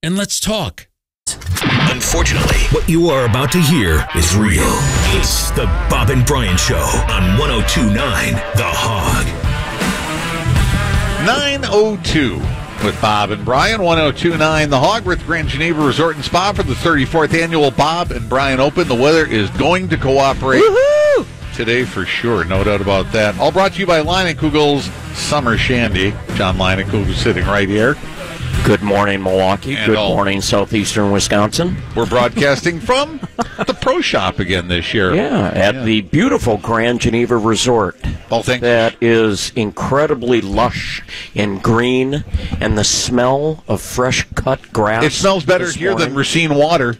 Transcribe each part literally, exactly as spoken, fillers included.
and let's talk. Unfortunately, what you are about to hear is real. It's the Bob and Brian Show on one oh two point nine The Hog. nine oh two with Bob and Brian, one oh two point nine The Hog, with Grand Geneva Resort and Spa for the thirty-fourth annual Bob and Brian Open. The weather is going to cooperate Woohoo! today for sure, no doubt about that. All brought to you by Leinenkugel's Summer Shandy. John Leinenkugel sitting right here. Good morning, Milwaukee. And Good all- morning, southeastern Wisconsin. We're broadcasting from the Pro Shop again this year. Yeah, at Yeah. the beautiful Grand Geneva Resort. Well, thank you. That is incredibly lush and green, and the smell of fresh cut grass. It smells better this here than morning. Racine water.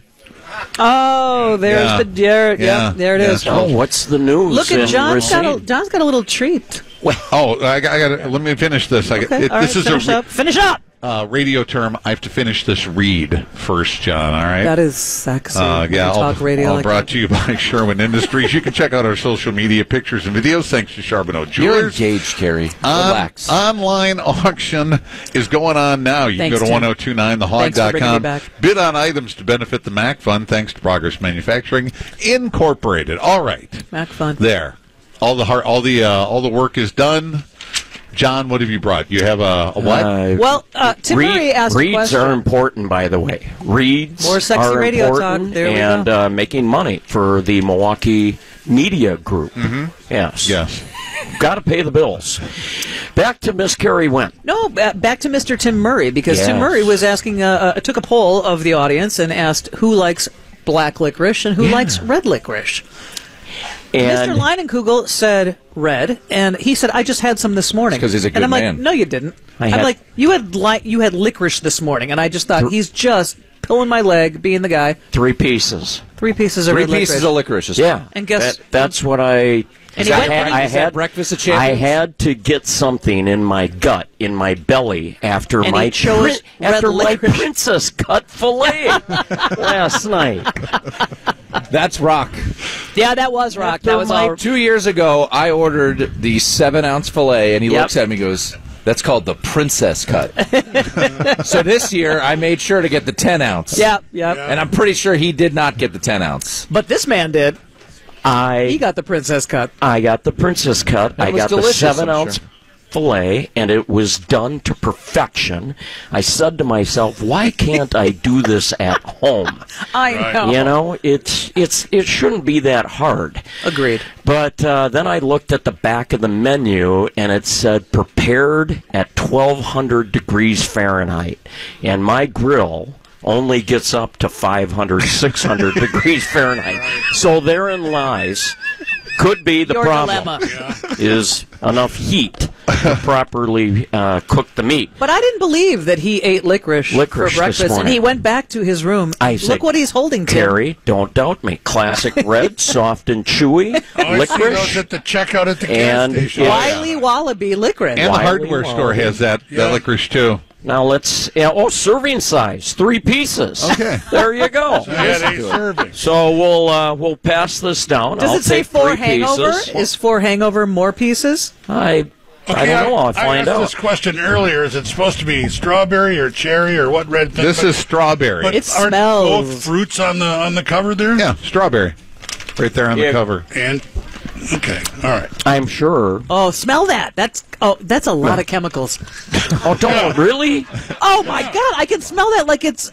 Oh, there's Yeah. the there. Yeah. Yep, there it Yeah. is. Oh, what's the news? Look at in John's got a Racine? John's got a little treat. Oh, I, got to let me finish this. I, Okay, it, all this right, is finish a up. Finish up. uh, radio term. I have to finish this read first, John. All right. That is sexy. Uh, yeah, all, talk radio. all like brought that. to you by Sherwin Industries. You can check out our social media pictures and videos thanks to Charbonneau You're Jewelers. engaged, Carrie. On- Relax. Online auction is going on now. You Thanks, can go to Tim. one oh two nine the hog Thanks for dot bringing me com. back. Bid on items to benefit the Mac Fund thanks to Progress Manufacturing Incorporated. All right. Mac Fun. There. All the heart, all the uh, all the work is done. John, what have you brought? You have a, a what? Uh, Well, uh, Tim Reed- Murray asked a reads question. are important, by the way. Reads More sexy are radio important, talk. There we and go. Uh, making money for the Milwaukee Media Group. Mm-hmm. Yes. Yes. Got to pay the bills. Back to Miss Carrie Went. No, ba- back to Mister Tim Murray, because Tim Yes. Murray was asking, uh, uh, took a poll of the audience and asked who likes black licorice and who likes red licorice. And Mister Leinenkugel said red, and he said, I just had some this morning. 'cause he's a good And I'm man. like, no, you didn't. I I'm had- like, you had li- you had licorice this morning, and I just thought, he's just pulling my leg, being the guy. three pieces. Three pieces of Three red pieces licorice. of licorice. Is Yeah. And guess- That- that's what I. And he I went- had, I Is that had breakfast of I champions? had to get something in my gut, in my belly, after And my he chose prin- red after my licorice. princess cut fillet last night. That's rock. Yeah, that was rock. After That was my- all. Two years ago, I ordered the seven-ounce filet, and he Yep. looks at me and goes, that's called the princess cut. So this year, I made sure to get the ten-ounce. Yeah, yeah. And I'm pretty sure he did not get the ten-ounce. But this man did. I He got the princess cut. I got the princess cut. That I was got delicious, the I'm seven ounce sure. filet, and it was done to perfection. I said to myself, why can't I do this at home? I know. You know, it's it's it shouldn't be that hard. Agreed. But uh, then I looked at the back of the menu, and it said prepared at twelve hundred degrees Fahrenheit, and my grill only gets up to five hundred, six hundred degrees Fahrenheit. So therein lies, could be the Your problem, dilemma. is enough heat to properly uh, cook the meat. But I didn't believe that he ate licorice, Licorice for breakfast, this and morning. he went back to his room. I Look said, what he's holding, Tim. Carrie, don't doubt me. Classic red, soft and chewy, Oh, I see those licorice. at the checkout at the And gas station. Yeah. Wiley Wallaby licorice. And the Wiley hardware Wallaby. store has that, that Yeah. licorice too. Now let's. Yeah, oh, serving size, three pieces. Okay. There you go. I had eight servings. So we'll uh, we'll pass this down. Does I'll it say take for three hangover? pieces. Is for hangover more pieces? I I Okay, don't know. I'll I find asked out. this question earlier. Is it supposed to be strawberry or cherry or what red thing? This But- is strawberry. But It aren't smells- both fruits on the on the cover there? Yeah, strawberry. Right there on Yeah. the cover. And okay, all right. I'm sure. Oh, smell that. That's oh, that's a lot of chemicals. Oh, don't really? Oh my God, I can smell that like it's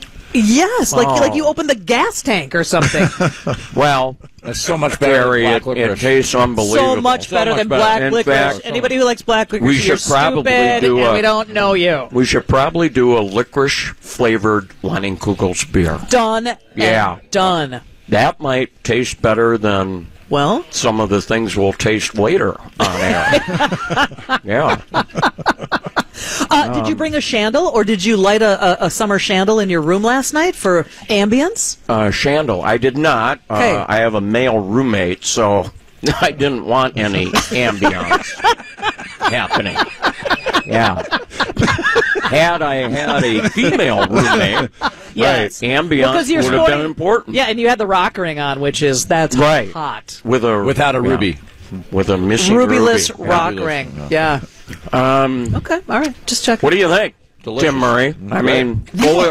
yes, like Oh. like you opened the gas tank or something. Well, That's so much better Barry, than it, black it licorice. tastes unbelievable. so much So better much than better. black In licorice. fact, Anybody who likes black licorice, we you're should probably stupid, do and a- we don't know you. We should probably do a licorice flavored Leinenkugel's beer. Done. and Yeah. done. That might taste better than Well, some of the things we'll taste later on air. Yeah. uh, did you bring a candle, or did you light a, a, a summer candle in your room last night for ambience? Uh, Shandle, I did not. Okay. Uh, I have a male roommate, so I didn't want any ambiance happening. Yeah. Had I had a female roommate, Yes. right, ambiance Because you're would have sporting- been important. Yeah, and you had the rock ring on, which is that's Right. hot. With a Without a yeah, ruby. with a missing Rubyless ruby. rock Rubyless, ring. yeah. Yeah. Um, Okay. All right. Just check. what do you think, Delicious. Tim Murray? I Good. mean, full